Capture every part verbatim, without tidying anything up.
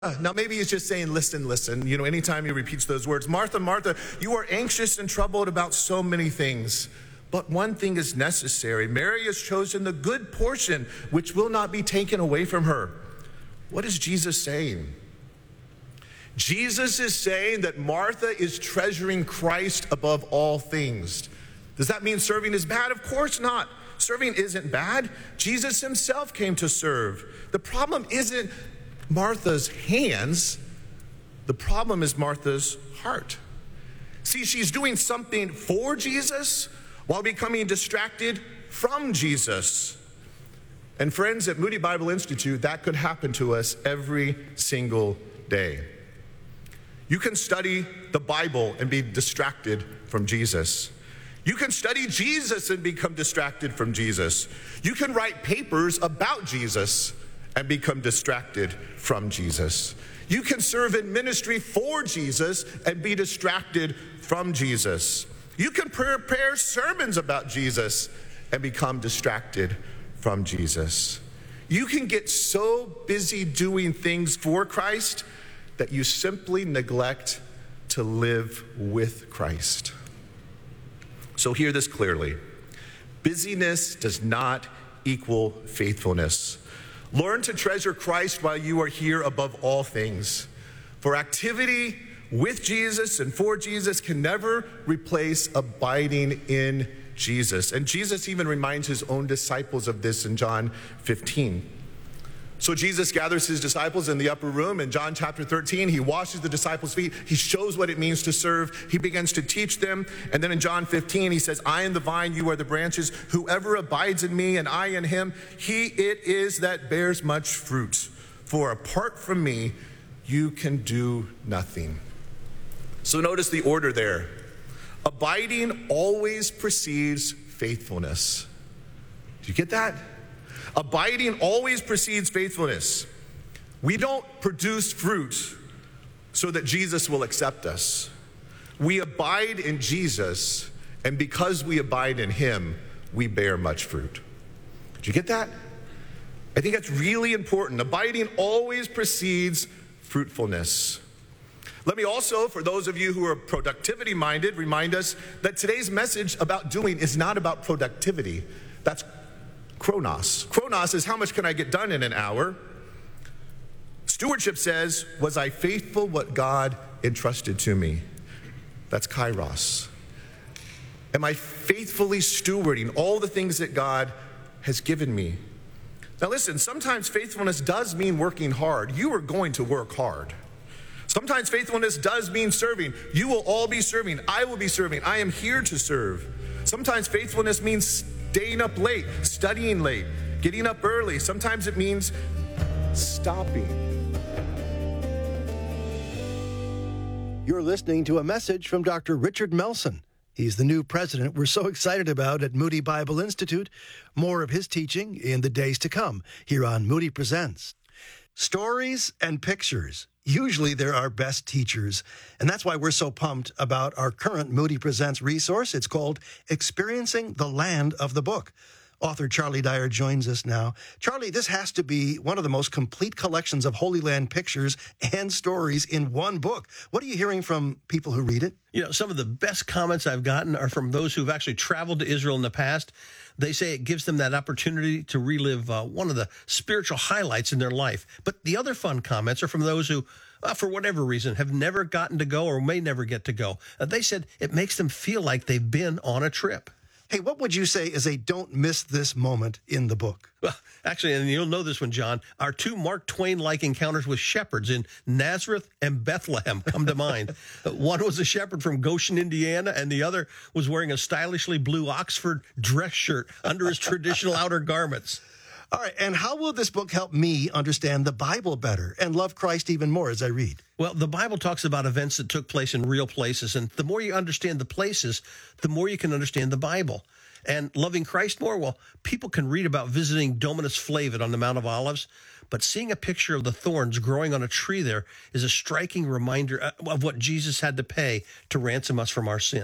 Now, maybe he's just saying, listen, listen. You know, anytime he repeats those words, Martha, Martha, you are anxious and troubled about so many things. But one thing is necessary. Mary has chosen the good portion, which will not be taken away from her. What is Jesus saying? Jesus is saying that Martha is treasuring Christ above all things. Does that mean serving is bad? Of course not. Serving isn't bad. Jesus himself came to serve. The problem isn't Martha's hands. The problem is Martha's heart. See, she's doing something for Jesus while becoming distracted from Jesus. And friends, at Moody Bible Institute, that could happen to us every single day. You can study the Bible and be distracted from Jesus. You can study Jesus and become distracted from Jesus. You can write papers about Jesus and become distracted from Jesus. You can serve in ministry for Jesus and be distracted from Jesus. You can prepare sermons about Jesus and become distracted from Jesus. You can get so busy doing things for Christ that you simply neglect to live with Christ. So hear this clearly. Busyness does not equal faithfulness. Learn to treasure Christ while you are here above all things. For activity with Jesus and for Jesus can never replace abiding in Jesus. And Jesus even reminds his own disciples of this in John fifteen. So Jesus gathers his disciples in the upper room. In John chapter thirteen, he washes the disciples' feet. He shows what it means to serve. He begins to teach them. And then in John fifteen, he says, I am the vine, you are the branches. Whoever abides in me and I in him, he it is that bears much fruit. For apart from me, you can do nothing. So notice the order there. Abiding always precedes faithfulness. Do you get that? Abiding always precedes faithfulness. We don't produce fruit so that Jesus will accept us. We abide in Jesus, and because we abide in him, we bear much fruit. Did you get that? I think that's really important. Abiding always precedes fruitfulness. Let me also, for those of you who are productivity minded, remind us that today's message about doing is not about productivity. That's Chronos. Chronos is how much can I get done in an hour? Stewardship says, was I faithful what God entrusted to me? That's Kairos. Am I faithfully stewarding all the things that God has given me? Now listen, sometimes faithfulness does mean working hard. You are going to work hard. Sometimes faithfulness does mean serving. You will all be serving. I will be serving. I am here to serve. Sometimes faithfulness means staying up late, studying late, getting up early. Sometimes it means stopping. You're listening to a message from Doctor Richard Melson. He's the new president we're so excited about at Moody Bible Institute. More of his teaching in the days to come here on Moody Presents. Stories and pictures. Usually they're our best teachers, and that's why we're so pumped about our current Moody Presents resource. It's called Experiencing the Land of the Book. Author Charlie Dyer joins us now. Charlie, this has to be one of the most complete collections of Holy Land pictures and stories in one book. What are you hearing from people who read it? You know, some of the best comments I've gotten are from those who've actually traveled to Israel in the past. They say it gives them that opportunity to relive uh, one of the spiritual highlights in their life. But the other fun comments are from those who, uh, for whatever reason, have never gotten to go or may never get to go. Uh, they said it makes them feel like they've been on a trip. Hey, what would you say is a don't miss this moment in the book? Well, actually, and you'll know this one, John, our two Mark Twain-like encounters with shepherds in Nazareth and Bethlehem come to mind. One was a shepherd from Goshen, Indiana, and the other was wearing a stylishly blue Oxford dress shirt under his traditional outer garments. All right, and how will this book help me understand the Bible better and love Christ even more as I read? Well, the Bible talks about events that took place in real places, and the more you understand the places, the more you can understand the Bible. And loving Christ more, well, people can read about visiting Dominus Flavit on the Mount of Olives, but seeing a picture of the thorns growing on a tree there is a striking reminder of what Jesus had to pay to ransom us from our sin.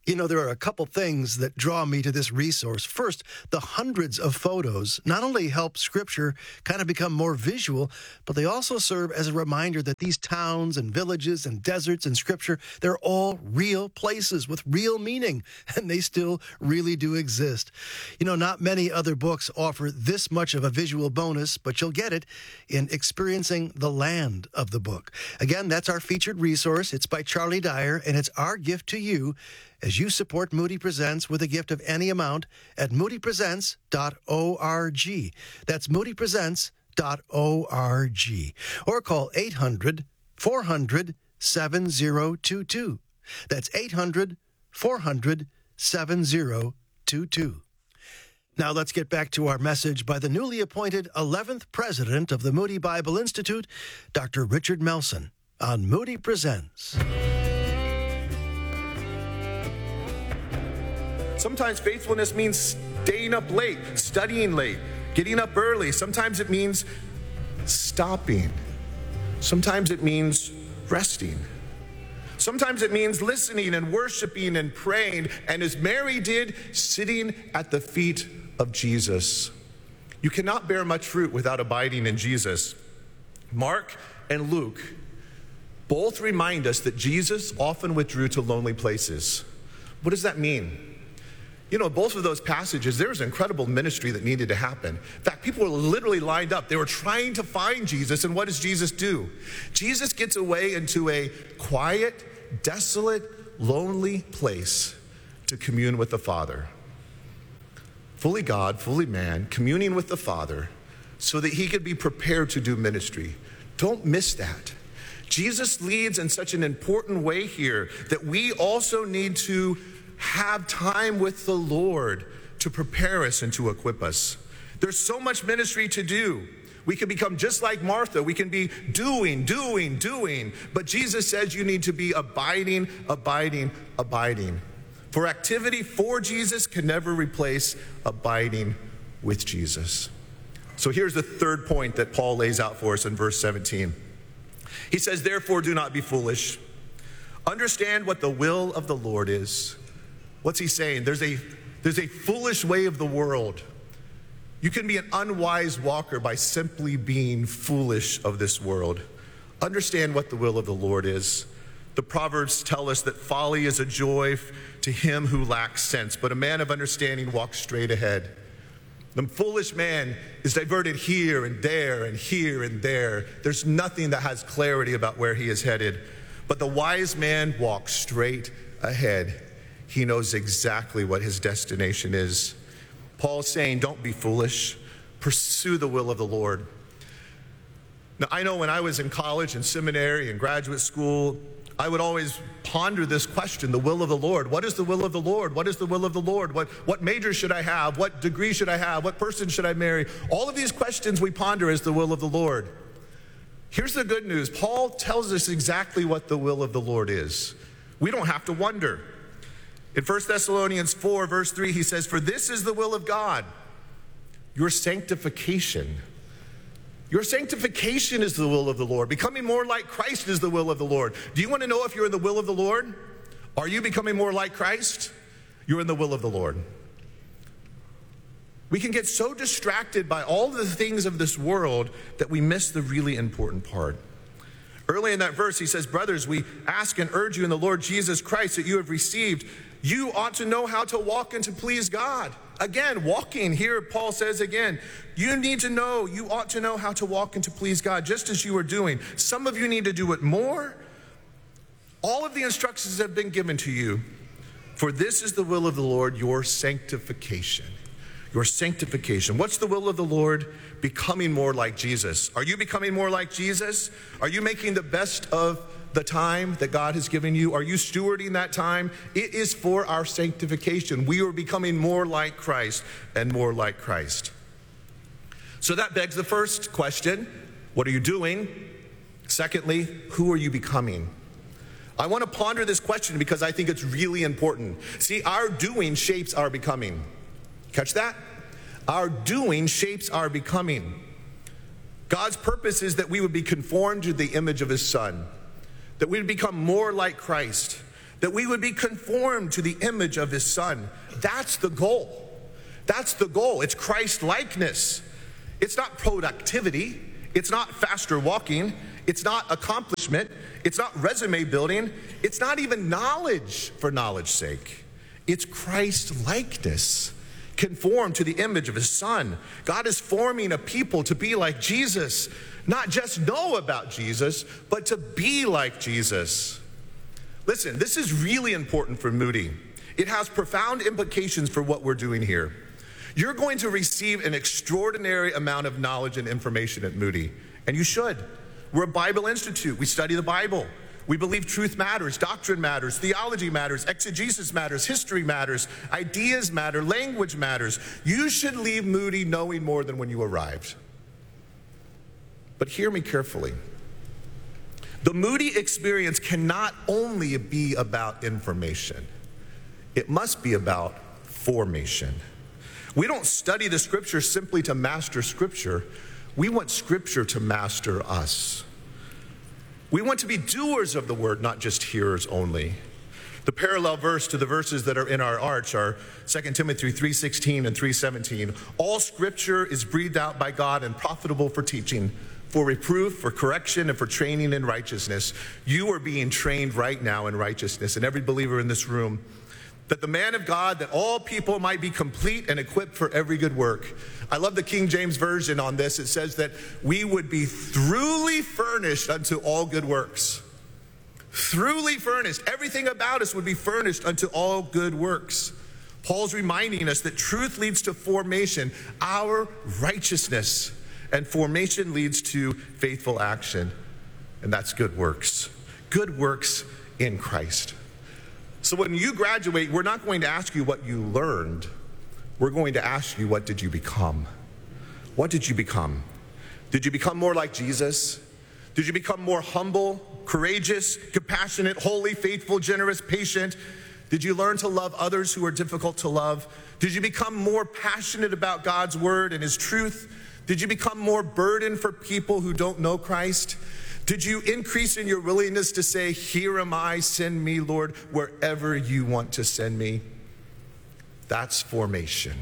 You know, there are a couple things that draw me to this resource. First, the hundreds of photos not only help Scripture kind of become more visual, but they also serve as a reminder that these towns and villages and deserts in Scripture, they're all real places with real meaning, and they still really do exist. You know, not many other books offer this much of a visual bonus, but you'll get it in Experiencing the Land of the Book. Again, that's our featured resource. It's by Charlie Dyer, and it's our gift to you as you support Moody Presents with a gift of any amount at moody presents dot org. That's moody presents dot org. Or call eight hundred, four hundred, seven oh two two. That's eight hundred, four hundred, seven oh two two. Now let's get back to our message by the newly appointed eleventh president of the Moody Bible Institute, Doctor Richard Melson, on Moody Presents. Sometimes faithfulness means staying up late, studying late, getting up early. Sometimes it means stopping. Sometimes it means resting. Sometimes it means listening and worshiping and praying, and as Mary did, sitting at the feet of Jesus. You cannot bear much fruit without abiding in Jesus. Mark and Luke both remind us that Jesus often withdrew to lonely places. What does that mean? You know, both of those passages, there was incredible ministry that needed to happen. In fact, people were literally lined up. They were trying to find Jesus, and what does Jesus do? Jesus gets away into a quiet, desolate, lonely place to commune with the Father. Fully God, fully man, communing with the Father so that he could be prepared to do ministry. Don't miss that. Jesus leads in such an important way here that we also need to have time with the Lord to prepare us and to equip us. There's so much ministry to do. We can become just like Martha. We can be doing, doing, doing. But Jesus says you need to be abiding, abiding, abiding. For activity for Jesus can never replace abiding with Jesus. So here's the third point that Paul lays out for us in verse seventeen. He says, therefore, do not be foolish. Understand what the will of the Lord is. What's he saying? There's a, there's a foolish way of the world. You can be an unwise walker by simply being foolish of this world. Understand what the will of the Lord is. The Proverbs tell us that folly is a joy to him who lacks sense, but a man of understanding walks straight ahead. The foolish man is diverted here and there and here and there. There's nothing that has clarity about where he is headed. But the wise man walks straight ahead. He knows exactly what his destination is. Paul's saying, don't be foolish. Pursue the will of the Lord. Now, I know when I was in college and seminary and graduate school, I would always ponder this question, the will of the Lord. What is the will of the Lord? What is the will of the Lord? What, what major should I have? What degree should I have? What person should I marry? All of these questions we ponder as the will of the Lord. Here's the good news. Paul tells us exactly what the will of the Lord is. We don't have to wonder. In First Thessalonians four, verse three, he says, for this is the will of God, your sanctification. Your sanctification is the will of the Lord. Becoming more like Christ is the will of the Lord. Do you want to know if you're in the will of the Lord? Are you becoming more like Christ? You're in the will of the Lord. We can get so distracted by all the things of this world that we miss the really important part. Early in that verse, he says, brothers, we ask and urge you in the Lord Jesus Christ that you have received. You ought to know how to walk and to please God. Again, walking here, Paul says again, you need to know, you ought to know how to walk and to please God, just as you are doing. Some of you need to do it more. All of the instructions have been given to you. For this is the will of the Lord, your sanctification. Your sanctification. What's the will of the Lord? Becoming more like Jesus. Are you becoming more like Jesus? Are you making the best of the time that God has given you? Are you stewarding that time? It is for our sanctification. We are becoming more like Christ and more like Christ. So that begs the first question. What are you doing? Secondly, who are you becoming? I want to ponder this question because I think it's really important. See, our doing shapes our becoming. Catch that? Our doing shapes our becoming. God's purpose is that we would be conformed to the image of his Son, that we would become more like Christ, that we would be conformed to the image of his Son. That's the goal. That's the goal. It's Christ-likeness. It's not productivity. It's not faster walking. It's not accomplishment. It's not resume building. It's not even knowledge for knowledge's sake. It's Christ-likeness, conformed to the image of his Son. God is forming a people to be like Jesus, not just know about Jesus, but to be like Jesus. Listen, this is really important for Moody. It has profound implications for what we're doing here. You're going to receive an extraordinary amount of knowledge and information at Moody, and you should. We're a Bible institute. We study the Bible. We believe truth matters, doctrine matters, theology matters, exegesis matters, history matters, ideas matter, language matters. You should leave Moody knowing more than when you arrived. But hear me carefully. The Moody experience cannot only be about information. It must be about formation. We don't study the Scripture simply to master Scripture. We want Scripture to master us. We want to be doers of the word, not just hearers only. The parallel verse to the verses that are in our arch are Second Timothy three sixteen and three seventeen. All Scripture is breathed out by God and profitable for teaching, for reproof, for correction, and for training in righteousness. You are being trained right now in righteousness, and every believer in this room, that the man of God, that all people might be complete and equipped for every good work. I love the King James Version on this. It says that we would be throughly furnished unto all good works. Throughly furnished. Everything about us would be furnished unto all good works. Paul's reminding us that truth leads to formation, our righteousness, and formation leads to faithful action, and that's good works. Good works in Christ. So when you graduate, we're not going to ask you what you learned. We're going to ask you, what did you become? What did you become? Did you become more like Jesus? Did you become more humble, courageous, compassionate, holy, faithful, generous, patient? Did you learn to love others who are difficult to love? Did you become more passionate about God's word and his truth? Did you become more burdened for people who don't know Christ? Did you increase in your willingness to say, here am I, send me, Lord, wherever you want to send me? That's formation.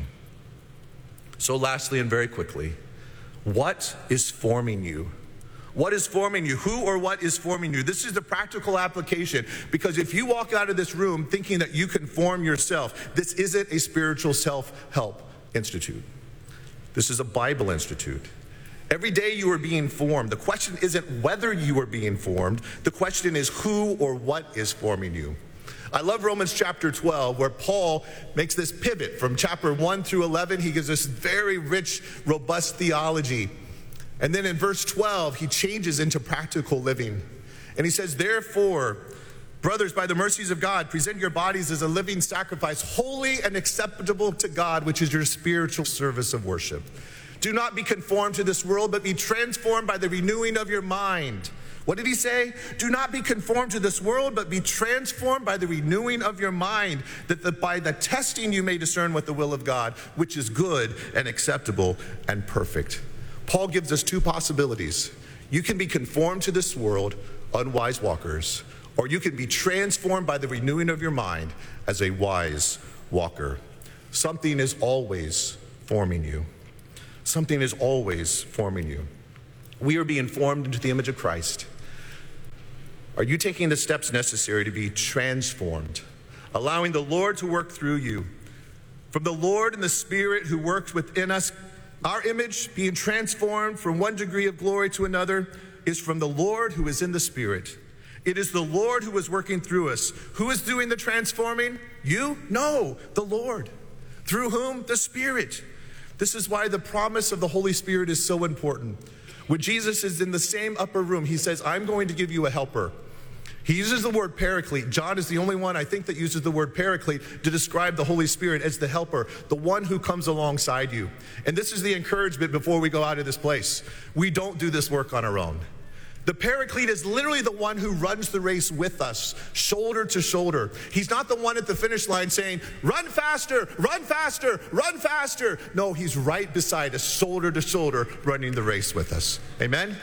So lastly and very quickly, what is forming you? What is forming you? Who or what is forming you? This is the practical application, because if you walk out of this room thinking that you can form yourself, this isn't a spiritual self-help institute. This is a Bible institute. Every day you are being formed. The question isn't whether you are being formed. The question is who or what is forming you. I love Romans chapter twelve, where Paul makes this pivot from chapter one through eleven. He gives us very rich, robust theology. And then in verse twelve, he changes into practical living. And he says, therefore, brothers, by the mercies of God, present your bodies as a living sacrifice, holy and acceptable to God, which is your spiritual service of worship. Do not be conformed to this world, but be transformed by the renewing of your mind. What did he say? Do not be conformed to this world, but be transformed by the renewing of your mind, that the, by the testing you may discern what the will of God, which is good and acceptable and perfect. Paul gives us two possibilities. You can be conformed to this world, unwise walkers, or you can be transformed by the renewing of your mind as a wise walker. Something is always forming you. Something is always forming you. We are being formed into the image of Christ. Are you taking the steps necessary to be transformed, allowing the Lord to work through you? From the Lord and the Spirit who works within us, our image being transformed from one degree of glory to another is from the Lord who is in the Spirit. It is the Lord who is working through us. Who is doing the transforming? You? No, the Lord. Through whom? The Spirit. This is why the promise of the Holy Spirit is so important. When Jesus is in the same upper room, he says, I'm going to give you a helper. He uses the word paraclete. John is the only one, I think, that uses the word paraclete to describe the Holy Spirit as the helper, the one who comes alongside you. And this is the encouragement before we go out of this place. We don't do this work on our own. The paraclete is literally the one who runs the race with us, shoulder to shoulder. He's not the one at the finish line saying, run faster, run faster, run faster. No, he's right beside us, shoulder to shoulder, running the race with us. Amen?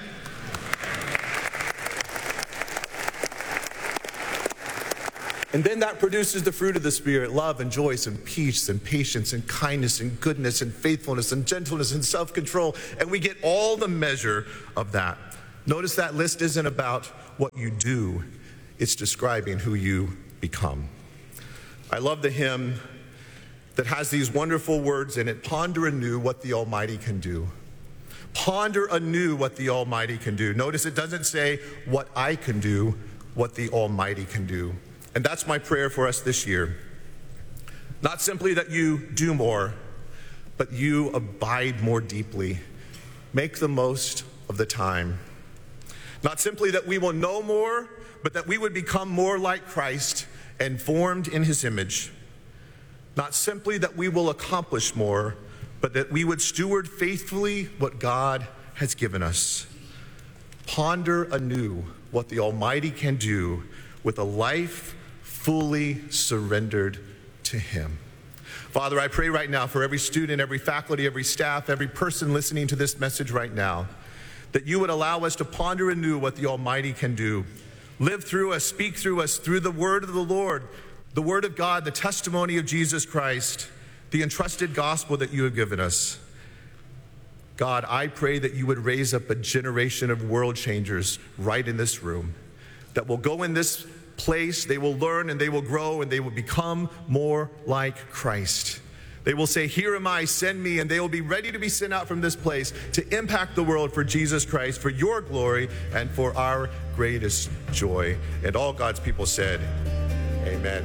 And then that produces the fruit of the Spirit, love and joy and peace and patience and kindness and goodness and faithfulness and gentleness and self-control. And we get all the measure of that. Notice that list isn't about what you do. It's describing who you become. I love the hymn that has these wonderful words in it. Ponder anew what the Almighty can do. Ponder anew what the Almighty can do. Notice it doesn't say what I can do, what the Almighty can do. And that's my prayer for us this year. Not simply that you do more, but you abide more deeply. Make the most of the time. Not simply that we will know more, but that we would become more like Christ and formed in his image. Not simply that we will accomplish more, but that we would steward faithfully what God has given us. Ponder anew what the Almighty can do with a life fully surrendered to him. Father, I pray right now for every student, every faculty, every staff, every person listening to this message right now, that you would allow us to ponder anew what the Almighty can do. Live through us, speak through us, through the word of the Lord, the word of God, the testimony of Jesus Christ, the entrusted gospel that you have given us. God, I pray that you would raise up a generation of world changers right in this room that will go in this place, they will learn and they will grow and they will become more like Christ. They will say, here am I, send me, and they will be ready to be sent out from this place to impact the world for Jesus Christ, for your glory and for our greatest joy. And all God's people said, amen.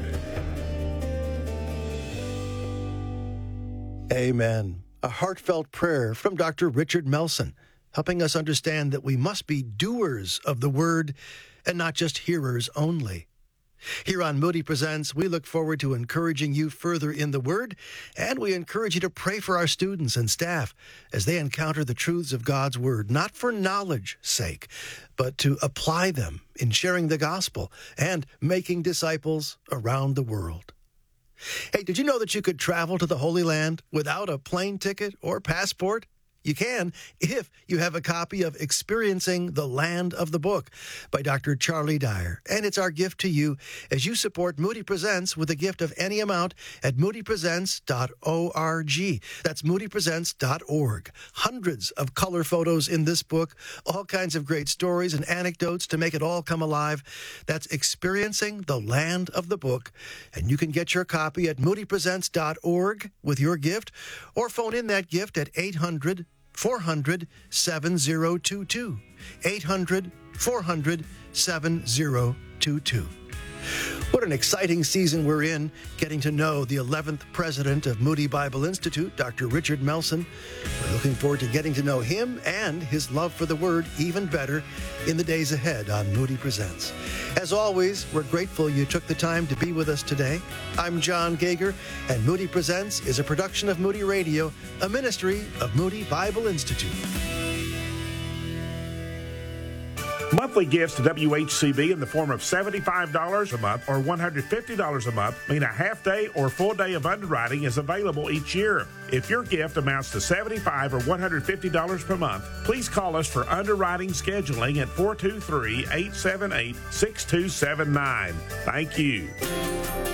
Amen. A heartfelt prayer from Doctor Richard Melson, helping us understand that we must be doers of the word and not just hearers only. Here on Moody Presents, we look forward to encouraging you further in the Word, and we encourage you to pray for our students and staff as they encounter the truths of God's Word, not for knowledge's sake, but to apply them in sharing the gospel and making disciples around the world. Hey, did you know that you could travel to the Holy Land without a plane ticket or passport? You can if you have a copy of Experiencing the Land of the Book by Doctor Charlie Dyer. And it's our gift to you as you support Moody Presents with a gift of any amount at moody presents dot org. That's moody presents dot org. Hundreds of color photos in this book, all kinds of great stories and anecdotes to make it all come alive. That's Experiencing the Land of the Book. And you can get your copy at moody presents dot org with your gift, or phone in that gift at eight hundred, four hundred, seven zero two two. eight hundred, four hundred, seven zero two two. What an exciting season we're in, getting to know the eleventh president of Moody Bible Institute, Doctor Richard Melson. We're looking forward to getting to know him and his love for the Word even better in the days ahead on Moody Presents. As always, we're grateful you took the time to be with us today. I'm John Gager, and Moody Presents is a production of Moody Radio, a ministry of Moody Bible Institute. Monthly gifts to W H C B in the form of seventy-five dollars a month or one hundred fifty dollars a month mean a half day or full day of underwriting is available each year. If your gift amounts to seventy-five dollars or one hundred fifty dollars per month, please call us for underwriting scheduling at four two three, eight seven eight, six two seven nine. Thank you.